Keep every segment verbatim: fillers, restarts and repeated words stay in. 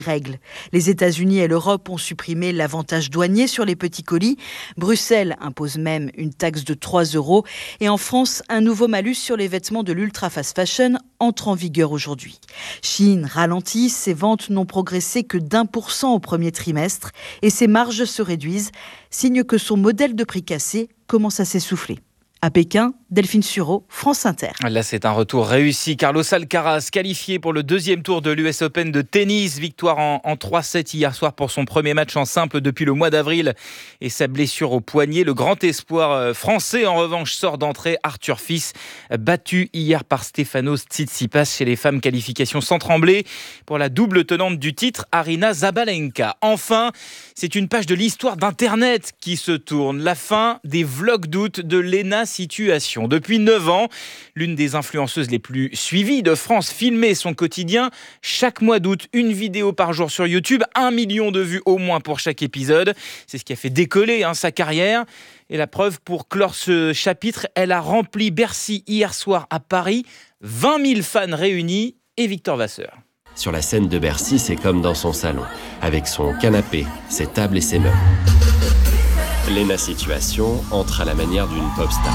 Règles. Les États-Unis et l'Europe ont supprimé l'avantage douanier sur les petits colis. Bruxelles impose même une taxe de trois euros. Et en France, un nouveau malus sur les vêtements de l'ultra fast fashion entre en vigueur aujourd'hui. Shein ralentit, ses ventes n'ont progressé que d'un pour cent au premier trimestre et ses marges se réduisent, signe que son modèle de prix cassé commence à s'essouffler. À Pékin, Delphine Sureau, France Inter. Là, c'est un retour réussi. Carlos Alcaraz, qualifié pour le deuxième tour de l'U S Open de tennis. Victoire en, en trois sept hier soir pour son premier match en simple depuis le mois d'avril. Et sa blessure au poignet. Le grand espoir français, en revanche, sort d'entrée. Arthur Fils, battu hier par Stefanos Tsitsipas chez les femmes. Qualification sans trembler pour la double tenante du titre, Aryna Sabalenka. Enfin, c'est une page de l'histoire d'Internet qui se tourne. La fin des vlogs d'août de Léna Situation. Depuis neuf ans, l'une des influenceuses les plus suivies de France filmait son quotidien chaque mois d'août, une vidéo par jour sur YouTube, un million de vues au moins pour chaque épisode. C'est ce qui a fait décoller hein, sa carrière. Et la preuve, pour clore ce chapitre, elle a rempli Bercy hier soir à Paris, vingt mille fans réunis et Victor Vasseur. Sur la scène de Bercy, c'est comme dans son salon, avec son canapé, ses tables et ses meubles. Léna Situation entre à la manière d'une pop star.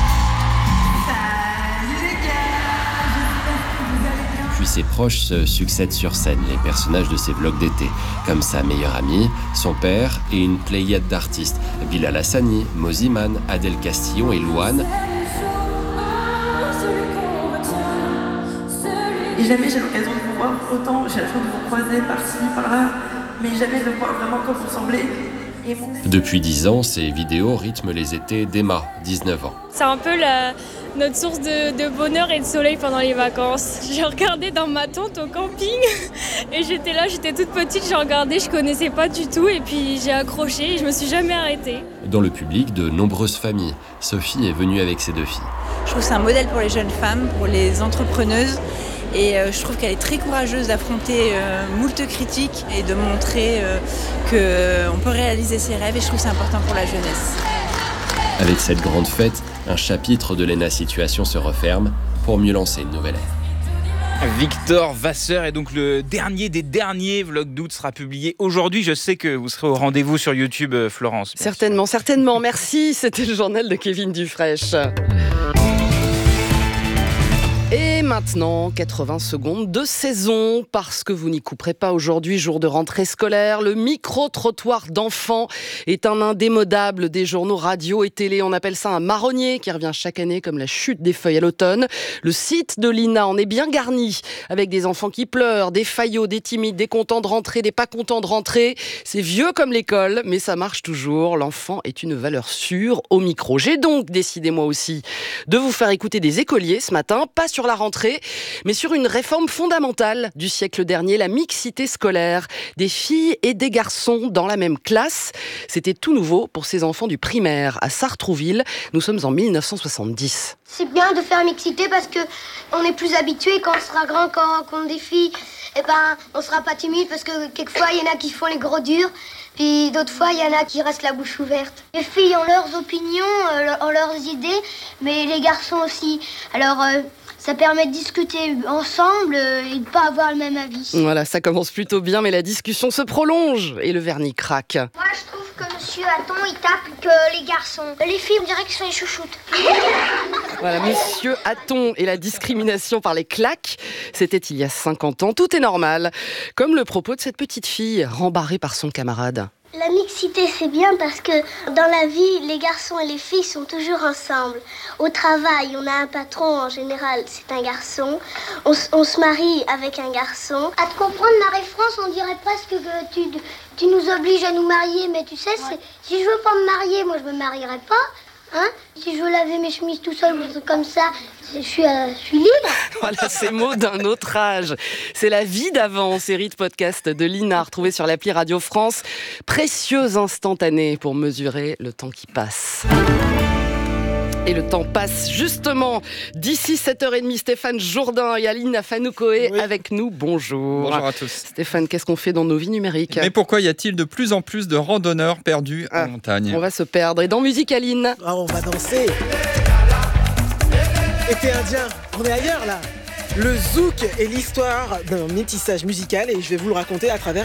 Puis ses proches se succèdent sur scène, les personnages de ses vlogs d'été, comme sa meilleure amie, son père et une pléiade d'artistes, Bilal Hassani, Moziman, Adèle Castillon et Louane. Et jamais j'ai l'occasion de vous voir autant, j'ai la chance de vous croiser par-ci, par-là, mais jamais de voir vraiment comme vous semblez. Depuis dix ans, ces vidéos rythment les étés d'Emma, dix-neuf ans. C'est un peu la, notre source de, de bonheur et de soleil pendant les vacances. J'ai regardé dans ma tente au camping et j'étais là, j'étais toute petite, j'ai regardé, je connaissais pas du tout et puis j'ai accroché et je me suis jamais arrêtée. Dans le public, de nombreuses familles. Sophie est venue avec ses deux filles. Je trouve que c'est un modèle pour les jeunes femmes, pour les entrepreneuses. Et euh, je trouve qu'elle est très courageuse d'affronter euh, moult critiques et de montrer euh, qu'on euh, peut réaliser ses rêves. Et je trouve que c'est important pour la jeunesse. Avec cette grande fête, un chapitre de Léna Situation se referme pour mieux lancer une nouvelle ère. Victor Vasseur est donc le dernier des derniers vlogs d'août sera publié aujourd'hui. Je sais que vous serez au rendez-vous sur YouTube, Florence. Certainement, certainement. Merci. C'était le journal de Kevin Dufraîche. Et maintenant, quatre-vingts secondes de saison, parce que vous n'y couperez pas aujourd'hui, jour de rentrée scolaire. Le micro-trottoir d'enfants est un indémodable des journaux radio et télé. On appelle ça un marronnier qui revient chaque année comme la chute des feuilles à l'automne. Le site de l'I N A en est bien garni, avec des enfants qui pleurent, des faillots, des timides, des contents de rentrer, des pas contents de rentrer. C'est vieux comme l'école, mais ça marche toujours. L'enfant est une valeur sûre au micro. J'ai donc décidé moi aussi de vous faire écouter des écoliers ce matin, pas sur la rentrée, mais sur une réforme fondamentale du siècle dernier, la mixité scolaire. Des filles et des garçons dans la même classe. C'était tout nouveau pour ces enfants du primaire à Sartrouville. Nous sommes en mille neuf cent soixante-dix. C'est bien de faire mixité parce que on est plus habitué quand on sera grand, quand on rencontre des filles. Et ben, on sera pas timide parce que quelquefois il y en a qui font les gros durs. Puis d'autres fois, il y en a qui restent la bouche ouverte. Les filles ont leurs opinions, euh, ont leurs idées, mais les garçons aussi. Alors, euh, ça permet de discuter ensemble euh, et de ne pas avoir le même avis. Voilà, ça commence plutôt bien, mais la discussion se prolonge et le vernis craque. Moi, je trouve que Monsieur Hatton, il tape que les garçons. Les filles, on dirait qu'ils sont les chouchoutes. Voilà, Monsieur Hatton et la discrimination par les claques, c'était il y a cinquante ans. Tout est normal, comme le propos de cette petite fille rembarrée par son camarade. La mixité, c'est bien parce que dans la vie, les garçons et les filles sont toujours ensemble. Au travail, on a un patron, en général, c'est un garçon. On, on se marie avec un garçon. À te comprendre, Marie-France, on dirait presque que tu, tu nous obliges à nous marier. Mais tu sais, c'est, si je veux pas me marier, moi, je me marierai pas. Hein, si je veux laver mes chemises tout seul ou des trucs comme ça, je suis, euh, je suis libre. Voilà, ces mots d'un autre âge. C'est la vie d'avant, série de podcast de l'I N A, retrouvée sur l'appli Radio France. Précieux instantané pour mesurer le temps qui passe. Et le temps passe justement. D'ici sept heures trente, Stéphane Jourdain et Aline Afanoukoé oui. avec nous. Bonjour. Bonjour à tous. Stéphane, qu'est-ce qu'on fait dans nos vies numériques ? Mais pourquoi y a-t-il de plus en plus de randonneurs perdus ah, en montagne ? On va se perdre. Et dans Musique, Aline ? Ah, on va danser. Été indien, on est ailleurs là. Le zouk est l'histoire d'un métissage musical et je vais vous le raconter à travers